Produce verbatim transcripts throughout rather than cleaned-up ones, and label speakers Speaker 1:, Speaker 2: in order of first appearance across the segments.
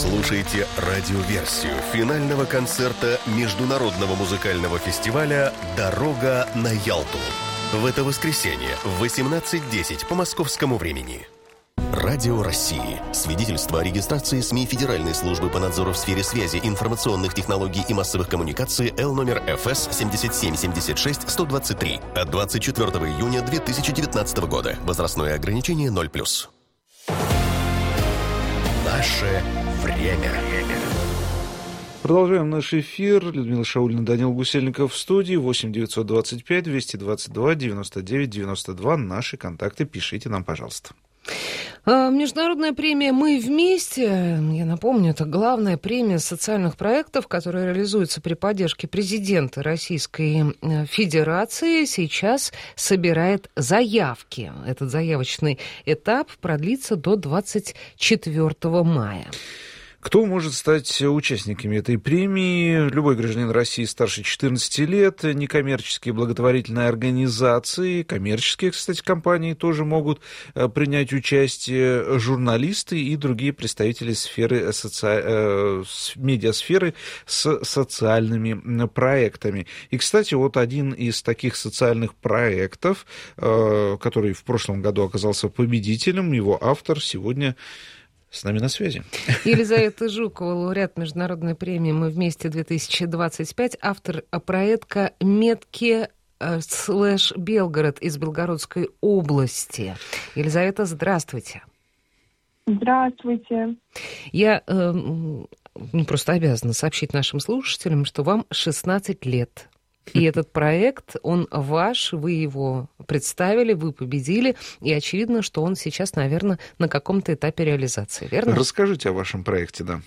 Speaker 1: слушаете радиоверсию финального концерта Международного музыкального фестиваля «Дорога на Ялту». В это воскресенье в восемнадцать десять по московскому времени. Радио России. Свидетельство о регистрации СМИ Федеральной службы по надзору в сфере связи, информационных технологий и массовых коммуникаций Л номер эф эс семь семь семь шесть сто двадцать три от двадцать четвёртого июня две тысячи девятнадцатого года. Возрастное ограничение ноль плюс. Наше время.
Speaker 2: Продолжаем наш эфир. Людмила Шаулина, Данил Гусельников в студии. восемь девятьсот двадцать пять двести двадцать два девяносто девять девяносто два. Наши контакты. Пишите нам, пожалуйста.
Speaker 3: Международная премия «Мы вместе», я напомню, это главная премия социальных проектов, которая реализуется при поддержке президента Российской Федерации, сейчас собирает заявки. Этот заявочный этап продлится до двадцать четвёртого мая.
Speaker 2: Кто может стать участниками этой премии? Любой гражданин России старше четырнадцати лет, некоммерческие благотворительные организации, коммерческие, кстати, компании тоже могут принять участие, журналисты и другие представители сферы соци... медиасферы с социальными проектами. И, кстати, вот один из таких социальных проектов, который в прошлом году оказался победителем, его автор сегодня с нами на связи.
Speaker 3: Елизавета Жукова, лауреат Международной премии «Мы вместе-две тысячи двадцать пять», автор проекта «Метки слэш Белгород» из Белгородской области. Елизавета, здравствуйте.
Speaker 4: Здравствуйте.
Speaker 3: Я э, просто обязана сообщить нашим слушателям, что вам шестнадцать лет. И этот проект, он ваш, вы его представили, вы победили, и очевидно, что он сейчас, наверное, на каком-то этапе реализации, верно?
Speaker 2: Расскажите о вашем проекте, да.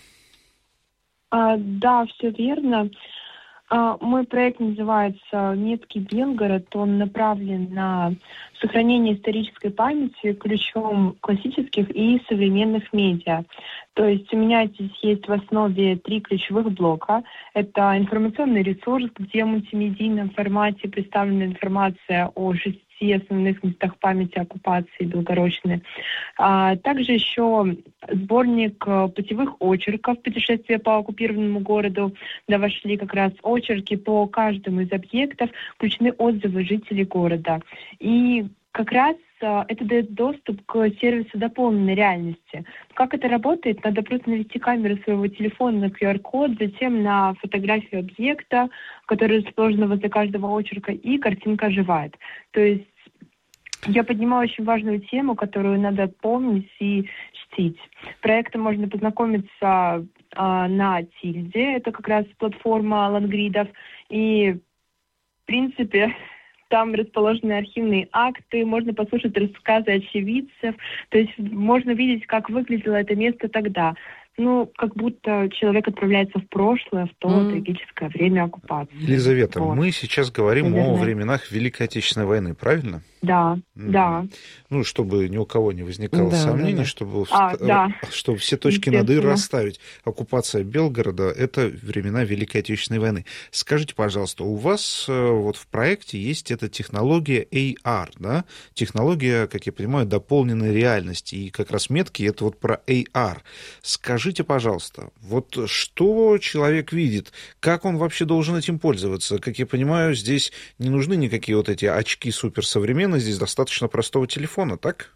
Speaker 4: А, да, все верно. А, мой проект называется «Метки Белгород». Он направлен на сохранение исторической памяти ключом классических и современных медиа. То есть у меня здесь есть в основе три ключевых блока. Это информационный ресурс, где в мультимедийном формате представлена информация о шести основных местах памяти оккупации Белгородчины. А также еще сборник путевых очерков «Путешествие по оккупированному городу», куда вошли как раз очерки по каждому из объектов, включены отзывы жителей города. И как раз это дает доступ к сервису дополненной реальности. Как это работает? Надо просто навести камеру своего телефона на ку ар код, затем на фотографию объекта, которая расположена возле каждого очерка, и картинка оживает. То есть я поднимаю очень важную тему, которую надо помнить и чтить. Проектом можно познакомиться а, на Тильде, это как раз платформа лангридов, и в принципе там расположены архивные акты, можно послушать рассказы очевидцев, то есть можно видеть, как выглядело это место тогда. Ну, как будто человек отправляется в прошлое, в то mm. трагическое время оккупации.
Speaker 2: Елизавета, вот. Мы сейчас говорим
Speaker 4: Наверное.
Speaker 2: о временах Великой Отечественной войны, правильно?
Speaker 4: Да, mm. да.
Speaker 2: Ну, чтобы ни у кого не возникало да, сомнений, да, да. Чтобы,
Speaker 4: а, да.
Speaker 2: чтобы все точки над «и» расставить. Оккупация Белгорода — это времена Великой Отечественной войны. Скажите, пожалуйста, у вас вот в проекте есть эта технология эй ар, да? Технология, как я понимаю, дополненной реальности. И как раз метки — это вот про эй ар. Скажите, Скажите, пожалуйста, вот что человек видит, как он вообще должен этим пользоваться? Как я понимаю, здесь не нужны никакие вот эти очки суперсовременные, здесь достаточно простого телефона, так?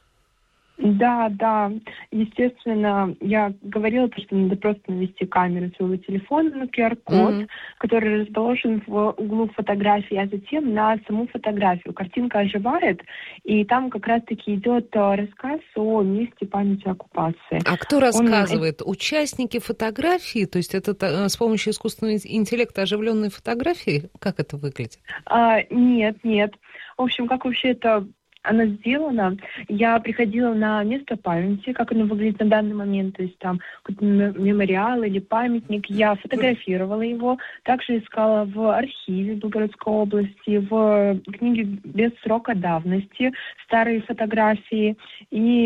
Speaker 4: Да, да, естественно, я говорила, что надо просто навести камеру своего телефона на ку ар код, mm-hmm. который расположен в углу фотографии, а затем на саму фотографию. Картинка оживает, и там как раз-таки идет рассказ о месте памяти оккупации.
Speaker 3: А кто рассказывает? Он... Участники фотографии? То есть это с помощью искусственного интеллекта оживленные фотографии? Как это выглядит?
Speaker 4: А, нет, нет. В общем, как вообще это... она сделана. Я приходила на место памяти, как оно выглядит на данный момент, то есть там какой-то мемориал или памятник. Я фотографировала его, также искала в архиве Белгородской области, в книге без срока давности старые фотографии. И